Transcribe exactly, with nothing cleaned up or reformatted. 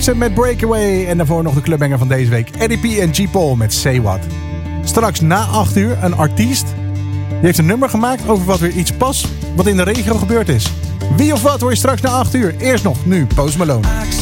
Jackson met Breakaway. En daarvoor nog de clubbanger van deze week. Eddie P en G-Paul met Say What. Straks na acht uur een artiest. Die heeft een nummer gemaakt over wat weer iets pas wat in de regio gebeurd is. Wie of wat hoor je straks na acht uur. Eerst nog nu Post Malone.